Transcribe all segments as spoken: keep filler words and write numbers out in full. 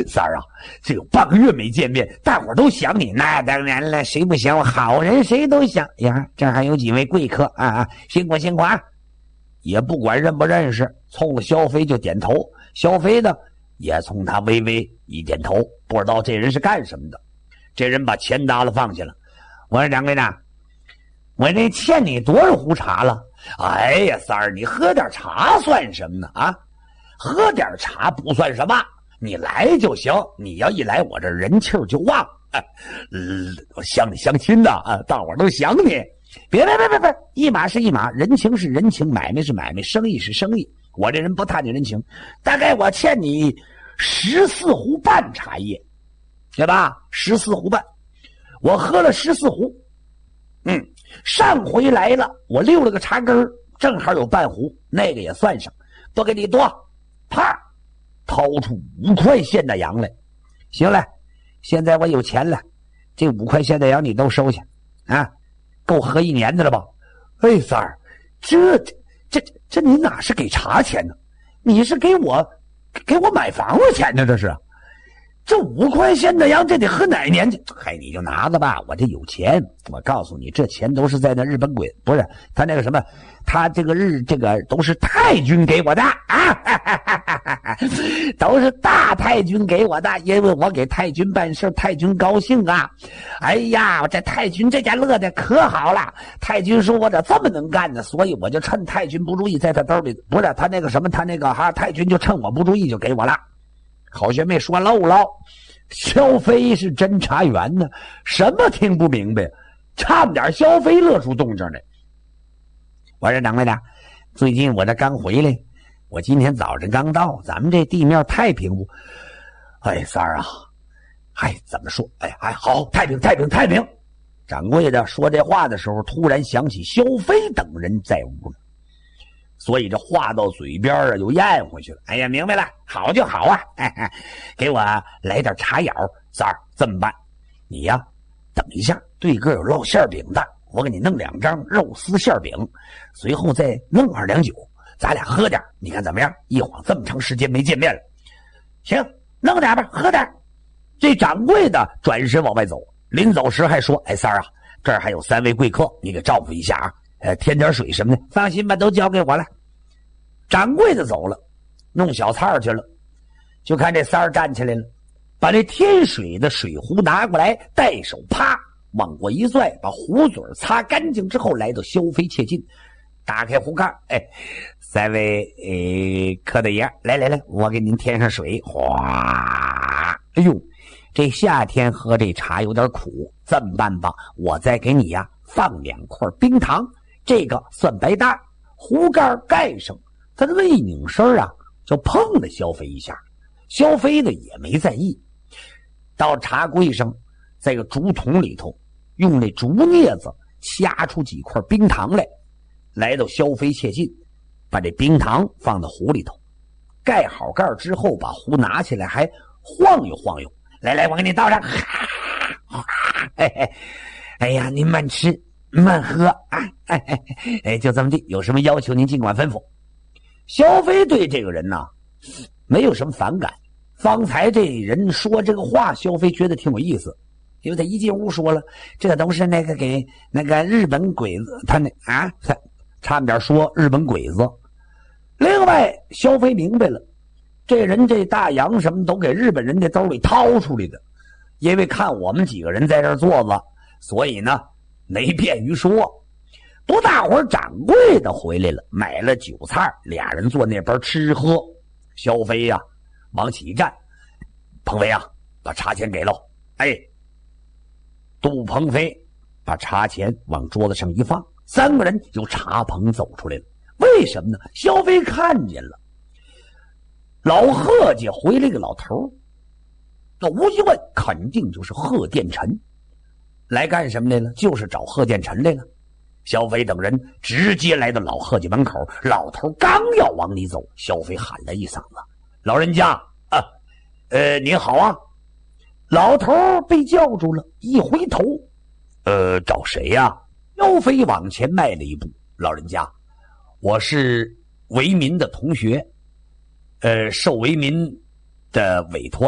三儿啊，这有半个月没见面，大伙儿都想你。那当然了，谁不想我？好人谁都想呀。这还有几位贵客啊啊，辛苦辛苦啊！也不管认不认识，冲了萧飞就点头。萧飞呢，也冲他微微一点头，不知道这人是干什么的。这人把钱耷拉放下了。我说掌柜的，我这欠你多少壶茶了？哎呀，三儿，你喝点茶算什么呢？啊，喝点茶不算什么，你来就行。你要一来，我这人气儿就旺。哎，呃，想你相亲的啊，大伙儿都想你。别别别别别，一码是一码，人情是人情，买卖是买卖，生意是生意。我这人不贪你人情，大概我欠你十四壶半茶叶，对吧？十四壶半，我喝了十四壶。嗯，上回来了，我溜了个茶根，正好有半壶，那个也算上，不给你多。啪，掏出五块现大洋来。行了，现在我有钱了，这五块现大洋你都收下啊，够喝一年的了吧？哎，三儿，这这这这你哪是给茶钱呢？你是给我给我买房子钱呢？这是。这五块现大洋，这得喝哪年去？嗨，你就拿着吧，我这有钱。我告诉你，这钱都是在那日本鬼，不是他那个什么，他这个日这个都是太君给我的啊，哈哈哈哈哈，都是大太君给我的，因为我给太君办事，太君高兴啊。哎呀，我这太君这家乐的可好了，太君说我咋这么能干呢？所以我就趁太君不注意，在他兜里，不是他那个什么，他那个哈，太君就趁我不注意就给我了。好学没说漏了，萧飞是侦查员呢，什么听不明白，差点萧飞乐出动静来。我说掌柜的，最近我这刚回来，我今天早晨刚到，咱们这地面太平不？哎，三儿啊，哎，怎么说？哎，还好，太平，太平，太平。掌柜的说这话的时候，突然想起萧飞等人在屋呢。所以这话到嘴边啊，又咽回去了。哎呀，明白了，好就好啊！哎哎，给我来点茶咬。三儿，这么办？你呀，等一下，对个有烙馅饼的，我给你弄两张肉丝馅饼，随后再弄二两酒，咱俩喝点，你看怎么样？一晃这么长时间没见面了，行，弄点吧，喝点。这掌柜的转身往外走，临走时还说：“哎，三儿啊，这儿还有三位贵客，你给照顾一下啊。”呃，添点水什么的，放心吧，都交给我了。掌柜的走了，弄小菜去了。就看这三儿站起来了，把这添水的水壶拿过来，带手啪往过一拽，把壶嘴擦干净之后，来到萧飞切近，打开壶盖，哎，三位呃客大爷，来来来，我给您添上水。哗，哎呦，这夏天喝这茶有点苦，这么办吧，我再给你呀放两块冰糖。这个算白搭，壶盖盖上，他的一拧身啊，就碰了萧飞一下。萧飞呢也没在意，到茶柜上，在个竹筒里头，用那竹镊子掐出几块冰糖来，来到萧飞切近，把这冰糖放到壶里头，盖好盖之后，把壶拿起来还晃悠晃悠，来来，我给你倒上。嘿嘿，哎呀，您慢吃慢喝啊！哎哎哎，就这么地，有什么要求您尽管吩咐。萧飞对这个人呢，没有什么反感。方才这人说这个话，萧飞觉得挺有意思，因为他一进屋说了，这都是那个给那个日本鬼子，他那啊，他差点说日本鬼子。另外，萧飞明白了，这人这大洋什么都给日本人的兜里掏出来的，因为看我们几个人在这儿坐着，所以呢。没便于说，不大会儿掌柜的回来了，买了酒菜，俩人坐那边吃喝。萧飞呀、啊，往起一站，鹏飞啊，把茶钱给喽。哎，杜鹏飞把茶钱往桌子上一放，三个人由茶棚走出来了。为什么呢？萧飞看见了老贺家回来个老头，那无疑问肯定就是贺殿臣。来干什么来了？就是找贺殿臣来了。萧飞等人直接来到老贺家门口，老头刚要往里走，萧飞喊了一嗓子：“老人家啊，呃，您好啊！”老头被叫住了，一回头，呃，找谁呀、啊？萧飞往前迈了一步：“老人家，我是为民的同学，呃，受为民的委托呀，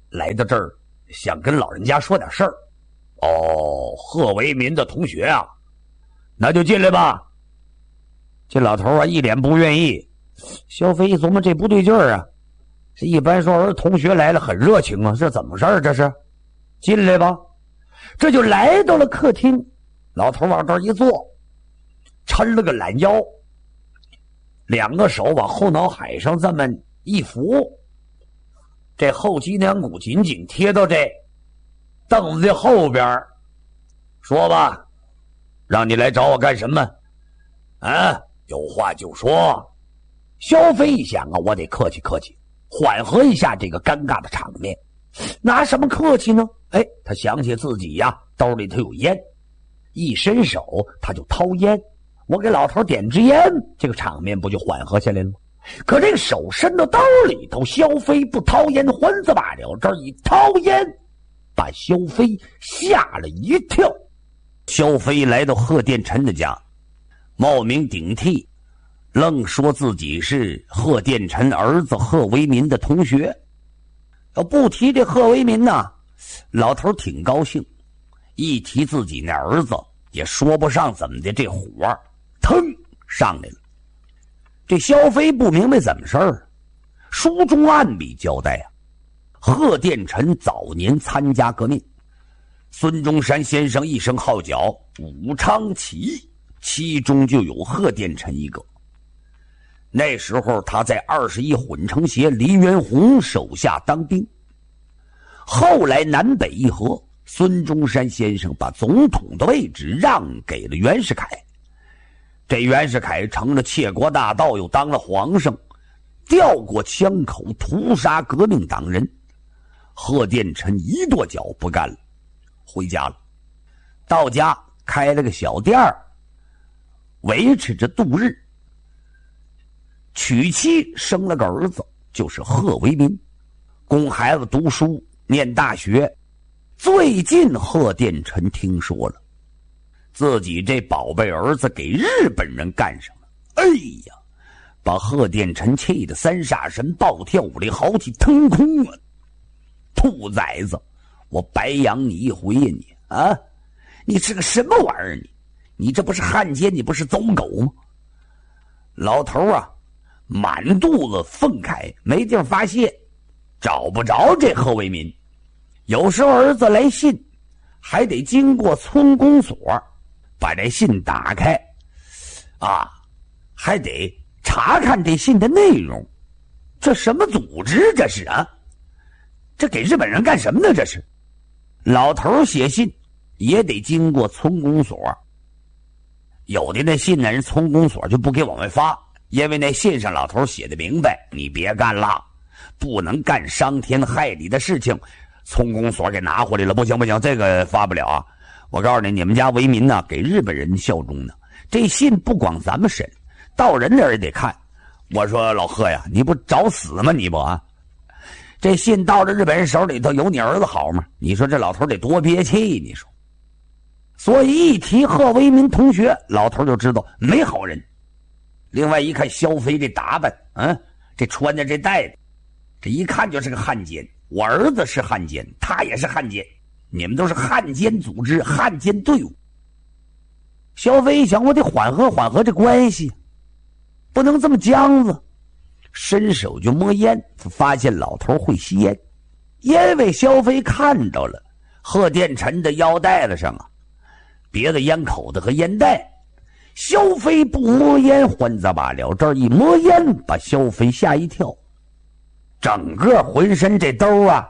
来到这儿想跟老人家说点事儿。哦，贺为民的同学啊，那就进来吧。这老头啊一脸不愿意。萧飞一琢磨，这不对劲儿啊，这一般说儿同学来了很热情啊，这怎么事儿？这是进来吧。这就来到了客厅，老头往这儿一坐，抻了个懒腰，两个手往后脑海上这么一扶，这后脊梁骨紧紧贴到这凳子后边。说吧，让你来找我干什么？啊，有话就说。萧飞一想啊，我得客气客气，缓和一下这个尴尬的场面。拿什么客气呢？哎，他想起自己呀，兜里头有烟，一伸手他就掏烟。我给老头点支烟，这个场面不就缓和下来了吗？可这个手伸到兜里头，萧飞不掏烟还则罢了，这一掏烟，把萧飞吓了一跳。萧飞来到贺殿臣的家，冒名顶替，愣说自己是贺殿臣儿子贺为民的同学。要不提这贺为民呢，老头挺高兴，一提自己那儿子也说不上怎么的，这火腾上来了。这萧飞不明白怎么事儿，书中暗笔交代啊，贺殿臣早年参加革命，孙中山先生一生号角武昌起义，其中就有贺殿臣一个。那时候他在二十一混成协黎元洪手下当兵，后来南北议和，孙中山先生把总统的位置让给了袁世凯，这袁世凯成了窃国大盗，又当了皇上，调过枪口屠杀革命党人。贺殿臣一跺脚不干了，回家了。到家开了个小店儿，维持着度日。娶妻生了个儿子，就是贺为民，供孩子读书念大学。最近贺殿臣听说了自己这宝贝儿子给日本人干上了，哎呀，把贺殿臣气得三煞神暴跳五里豪气腾空啊！兔崽子，我白养你一回呀你啊！你是个什么玩意儿你？你这不是汉奸，你不是走狗吗？老头啊满肚子愤慨，没地儿发泄，找不着这贺为民。有时候儿子来信还得经过村公所把这信打开啊，还得查看这信的内容。这什么组织这是啊？这给日本人干什么呢这是？老头写信也得经过村公所，有的那信呢人村公所就不给往外发，因为那信上老头写的明白，你别干了，不能干伤天害理的事情。村公所给拿回来了，不行不行，这个发不了啊！我告诉你，你们家为民呢给日本人效忠呢，这信不光咱们审，到人那儿也得看。我说老贺呀，你不找死吗你不啊？这信到了日本人手里头有你儿子好吗？你说这老头得多憋气，你说。所以一提贺为民同学，老头就知道没好人。另外一看萧飞这打扮，嗯，这穿的这带的，这一看就是个汉奸。我儿子是汉奸，他也是汉奸，你们都是汉奸组织、汉奸队伍。萧飞一想，我得缓和缓和这关系，不能这么僵子。伸手就摸烟，发现老头会吸烟，因为萧飞看到了贺殿臣的腰带子上啊别的烟口子和烟袋。萧飞不摸烟还则罢了，这一摸烟把萧飞吓一跳，整个浑身这兜啊，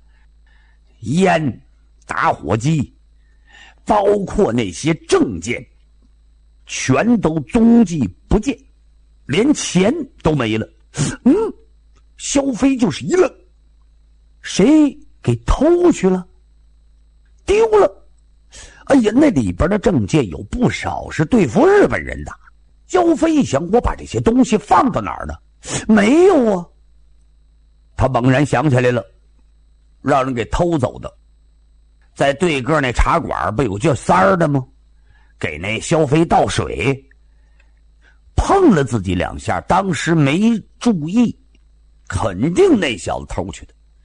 烟、打火机，包括那些证件，全都踪迹不见，连钱都没了。嗯，萧飞就是一愣，谁给偷去了？丢了。哎呀，那里边的证件有不少是对付日本人的。萧飞一想，我把这些东西放到哪儿呢？没有啊。他猛然想起来了，让人给偷走的。在对个那茶馆不有叫三儿的吗？给那萧飞倒水，碰了自己两下，当时没注意，肯定那小子偷去的。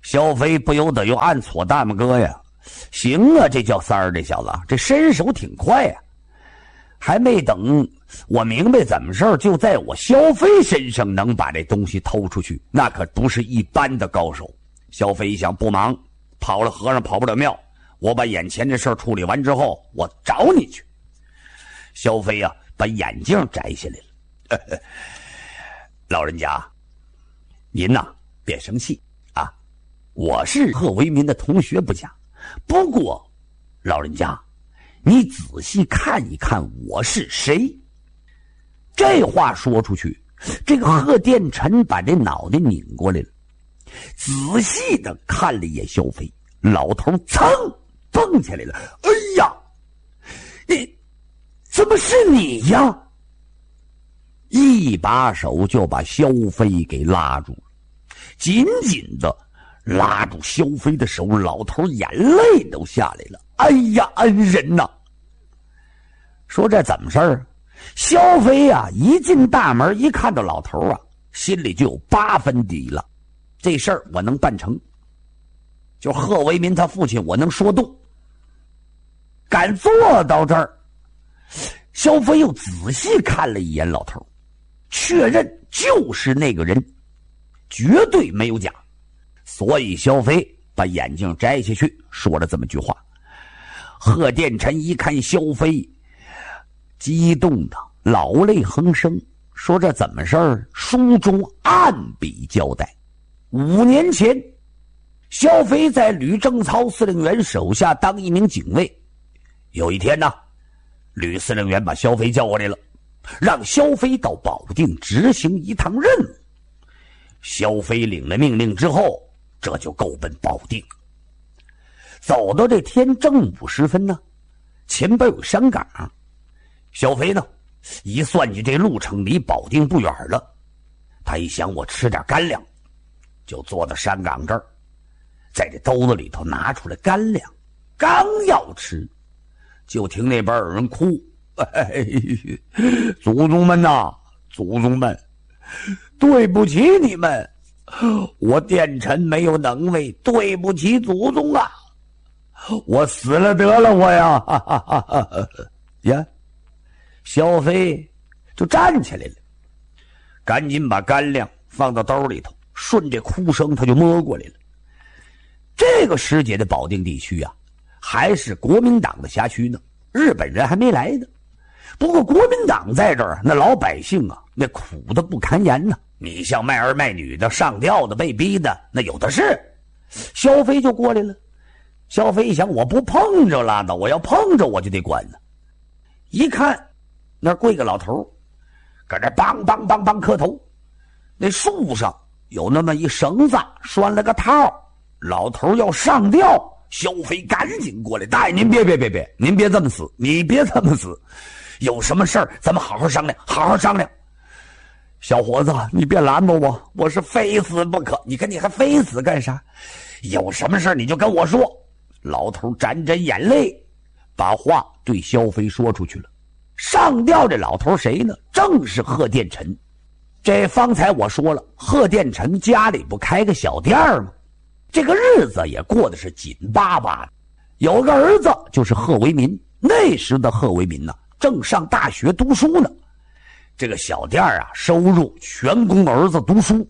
小飞不由得又暗搓大拇哥呀，行啊，这叫三儿这小子这身手挺快呀、啊。还没等我明白怎么事儿，就在我萧飞身上能把这东西偷出去，那可不是一般的高手。萧飞一想，不忙，跑了和尚跑不了庙，我把眼前这事儿处理完之后，我找你去。萧飞啊，把眼镜摘下来了。呵呵，老人家，您呐别生气啊，我是贺为民的同学不假，不过老人家，你仔细看一看我是谁。这话说出去，这个贺殿臣把这脑袋拧过来了，仔细的看了一眼萧飞，老头噌蹦起来了。哎呀，你怎么是你呀？一把手就把萧飞给拉住了，紧紧的拉住萧飞的手，老头眼泪都下来了。哎呀，恩人呐！说这怎么事儿？萧飞啊，一进大门，一看到老头啊，心里就有八分底了。这事儿我能办成，就贺为民他父亲，我能说动。敢做到这儿，萧飞又仔细看了一眼老头，确认就是那个人，绝对没有假。所以萧飞把眼镜摘下去，说了这么句话。贺殿臣一看萧飞，激动的老泪横生，说这怎么事儿？书中暗笔交代，五年前萧飞在吕正操司令员手下当一名警卫。有一天呢，吕司令员把萧飞叫过来了，让萧飞到保定执行一趟任务。萧飞领了命令之后，这就够奔保定。走到这天正午时分呢，前边有山岗，萧飞呢一算计这路程离保定不远了，他一想我吃点干粮，就坐到山岗这儿，在这兜子里头拿出来干粮，刚要吃，就听那边有人哭：哎，祖宗们呐，祖宗们，对不起你们，我殿臣没有能为，对不起祖宗啊，我死了得了我呀！哈哈哈哈呀，萧飞就站起来了，赶紧把干粮放到兜里头，顺着哭声他就摸过来了。这个时节的保定地区啊，还是国民党的辖区呢，日本人还没来呢。不过国民党在这儿，那老百姓啊，那苦的不堪言呢。你像卖儿卖女的、上吊的、被逼的，那有的是。萧飞就过来了。萧飞一想，我不碰着拉倒，我要碰着我就得管呢。一看那跪个老头，搁这梆梆梆梆磕头，那树上有那么一绳子拴了个套，老头要上吊。萧飞赶紧过来，大爷您别别别别，您别这么死，你别这么死，有什么事儿咱们好好商量，好好商量。小伙子，你别拦着我，我是非死不可。你看你还非死干啥？有什么事你就跟我说。老头沾沾眼泪，把话对萧飞说出去了。上吊这老头谁呢？正是贺殿臣。这方才我说了，贺殿臣家里不开个小店吗？这个日子也过得是紧巴巴的。有个儿子就是贺为民，那时的贺为民呢，正上大学读书呢。这个小店啊，收入全供儿子读书。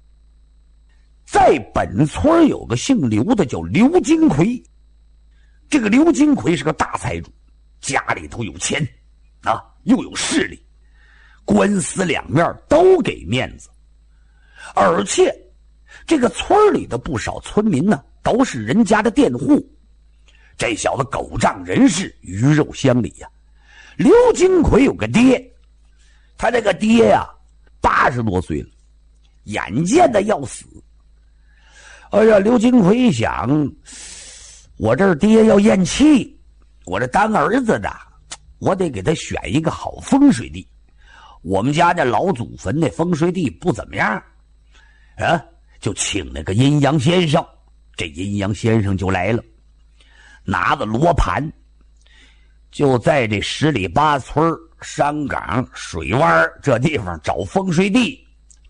在本村有个姓刘的，叫刘金奎。这个刘金奎是个大财主，家里头有钱啊，又有势力，官司两面都给面子。而且这个村里的不少村民呢，都是人家的佃户。这小子狗仗人势，鱼肉乡里呀、啊。刘金奎有个爹，他这个爹呀、啊，八十多岁了，眼见的要死。哎呀，刘金奎一想，我这爹要咽气，我这当儿子的，我得给他选一个好风水地。我们家那老祖坟那风水地不怎么样，啊，就请了个阴阳先生。这阴阳先生就来了，拿着罗盘，就在这十里八村、山岗、水湾这地方找风水地。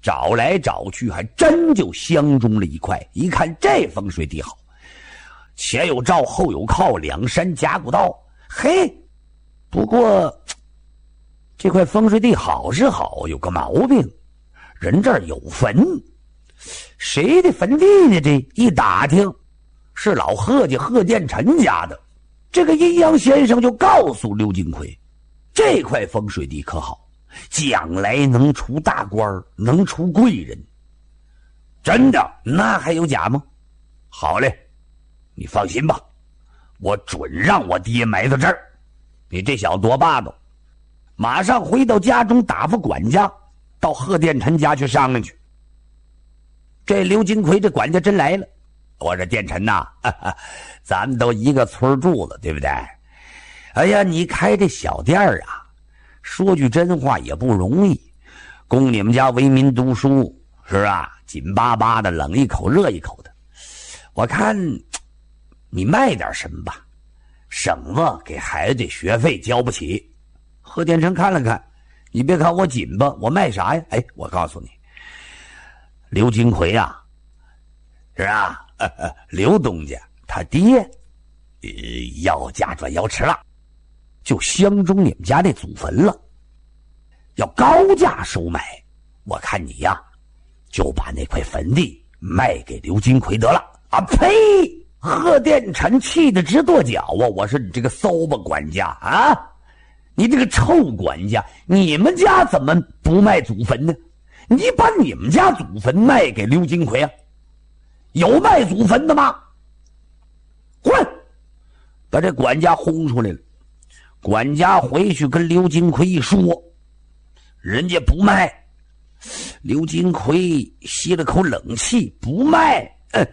找来找去还真就相中了一块，一看这风水地好，前有照后有靠，两山夹谷道。嘿，不过这块风水地好是好，有个毛病，人这儿有坟。谁的坟地呢？这一打听是老贺家贺建臣家的。这个阴阳先生就告诉刘金奎，这块风水地可好，将来能出大官，能出贵人。真的？那还有假吗？好嘞，你放心吧，我准让我爹埋到这儿。你这小子多霸道，马上回到家中打发管家到贺建臣家去商量去。这刘金奎这管家真来了，我说建臣呐、啊，咱们都一个村住了，对不对？哎呀，你开这小店儿啊，说句真话也不容易，供你们家为民读书，是吧？紧巴巴的，冷一口热一口的。我看你卖点什么吧，省得给孩子这学费交不起。贺建成看了看，你别看我紧巴，我卖啥呀？哎，我告诉你，刘金奎啊，是吧？呃呃，刘东家他爹，呃，要价转要迟了，就相中你们家那祖坟了，要高价收买。我看你呀，就把那块坟地卖给刘金奎得了。啊呸！贺建臣气得直跺脚啊！我说你这个骚吧管家啊，你这个臭管家，你们家怎么不卖祖坟呢？你把你们家祖坟卖给刘金奎啊？有卖祖坟的吗？滚！把这管家轰出来了。管家回去跟刘金奎一说，人家不卖。刘金奎吸了口冷气，不卖，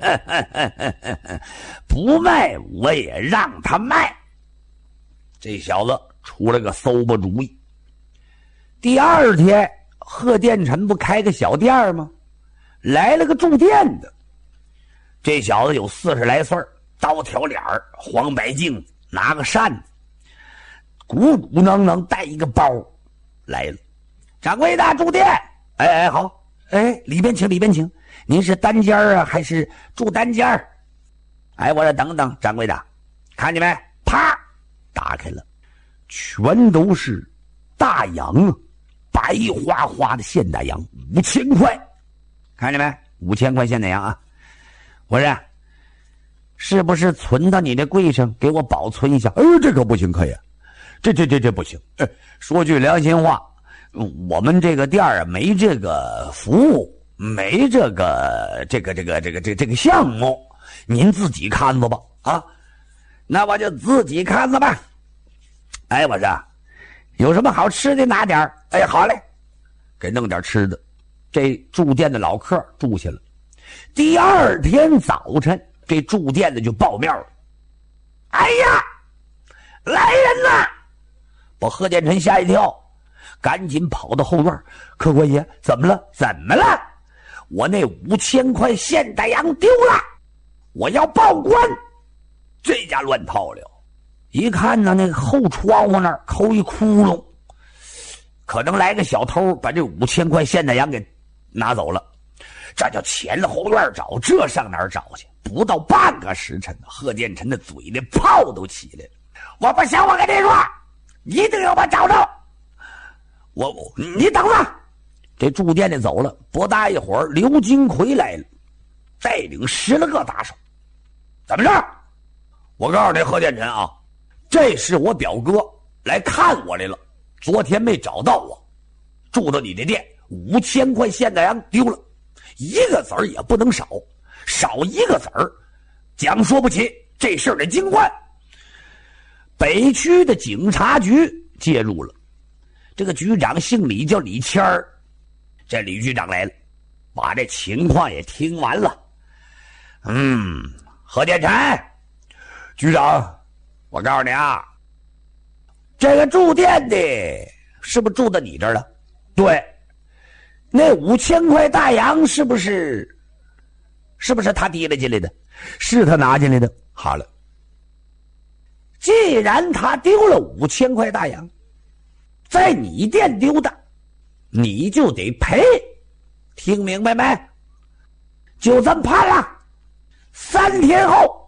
不卖，我也让他卖。这小子出了个馊吧主意。第二天，贺建臣不开个小店吗？来了个住店的。这小子有四十来岁，刀条脸儿，黄白镜子，拿个扇子，鼓鼓囊囊带一个包来了。掌柜的，住店。哎哎，好，哎，里边请，里边请。您是单间啊，还是住单间？哎，我说等等，掌柜的，看见没？啪，打开了，全都是大洋啊，白花花的现大洋，五千块，看见没？五千块现大洋啊！我说，是不是存到你这柜上，给我保存一下？哎，这可不行，可以，这这这这不行。哎，说句良心话。我们这个店啊，没这个服务，没这个这个这个这个这个这个项目，您自己看着吧啊，那我就自己看着吧。哎，我说有什么好吃的拿点。哎，好嘞，给弄点吃的。这住店的老客住下了。第二天早晨，这住店的就报面了。哎呀，来人呐！把贺建臣吓一跳。赶紧跑到后院，客官爷，怎么了？怎么了？我那五千块现大洋丢了，我要报官。这家乱套了。一看呢，那个后窗户那儿抠一窟窿，可能来个小偷把这五千块现大洋给拿走了。这叫前了后院找，这上哪儿找去？不到半个时辰，贺建臣的嘴里泡都起来了。我不行，我跟你说，一定要把找着。我你等着。这住店的走了，不大一会儿，刘金奎来了，带领十来个打手。怎么着？我告诉你，贺建臣啊，这是我表哥来看我来了，昨天没找到我，住到你的店，五千块现大洋丢了，一个子儿也不能少，少一个子儿讲说不起，这事儿得经关。北区的警察局介入了。这个局长姓李，叫李谦儿。这李局长来了，把这情况也听完了。嗯，贺建臣局长，我告诉你啊，这个住店的是不是住到你这儿了？对。那五千块大洋是不是是不是他提了进来的？是他拿进来的。好了，既然他丢了五千块大洋，在你店丢的，你就得赔。 听明白没？就这么判了。三天后。